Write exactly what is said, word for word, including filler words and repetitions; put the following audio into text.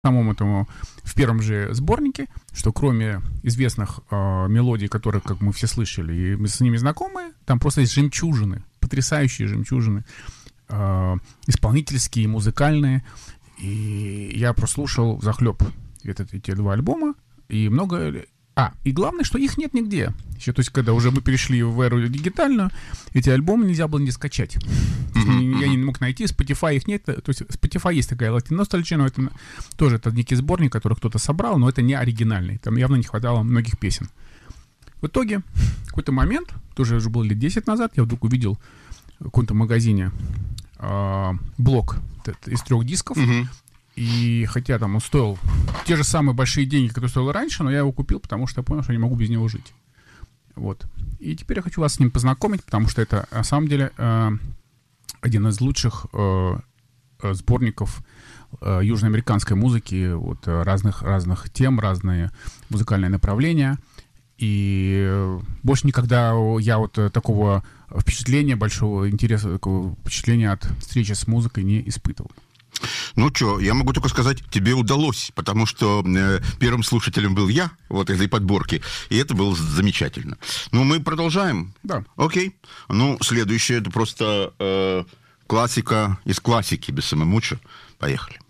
самому этому, в первом же сборнике, что кроме известных э, мелодий, которые, как мы все слышали, и мы с ними знакомы, там просто есть жемчужины, потрясающие жемчужины, э, исполнительские, музыкальные. И я прослушал взахлеб этот, эти два альбома, и много... А, и главное, что их нет нигде. Еще, то есть, когда уже мы перешли в эру дигитальную, эти альбомы нельзя было нигде скачать. Mm-hmm. Я не мог найти, Spotify их нет. То есть, Spotify есть такая латиностальгия, но это тоже это некий сборник, который кто-то собрал, но это не оригинальный. Там явно не хватало многих песен. В итоге, в какой-то момент, тоже уже было лет десять назад, я вдруг увидел в каком-то магазине э, блок из трех дисков. Mm-hmm. И хотя там он стоил те же самые большие деньги, которые стоил раньше, но я его купил, потому что я понял, что я не могу без него жить. Вот. И теперь я хочу вас с ним познакомить, потому что это, на самом деле, э, один из лучших э, сборников э, южноамериканской музыки, вот, разных, разных тем, разные музыкальные направления. И больше никогда я вот такого впечатления, большого интереса, такого впечатления от встречи с музыкой не испытывал. Ну что, я могу только сказать, тебе удалось, потому что э, первым слушателем был я, вот этой подборки, и это было замечательно. Ну, мы продолжаем? Да. Окей. Ну, следующее, это просто э, классика из классики, без самомуча. Поехали.